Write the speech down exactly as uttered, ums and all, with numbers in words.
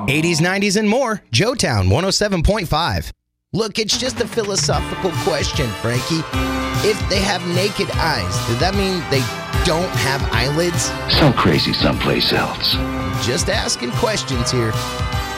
eighties, nineties, and more. Joetown one oh seven point five. Look, it's just a philosophical question, Frankie. If they have naked eyes, does that mean they don't have eyelids? So crazy someplace else. Just asking questions here.